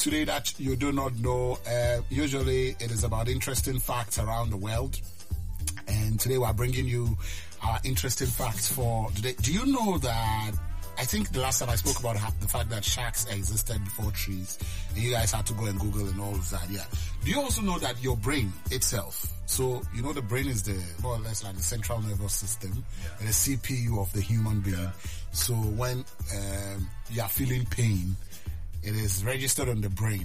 today that you do not know. Usually it is about interesting facts around the world. And today we're bringing you our interesting facts for today. Do you know that, I think the last time I spoke about the fact that sharks existed before trees, and you guys had to go and Google and all of that, yeah. Do you also know that your brain itself, so you know the brain is the more or less like the central nervous system, and the CPU of the human being. Yeah. So when you are feeling pain, it is registered on the brain.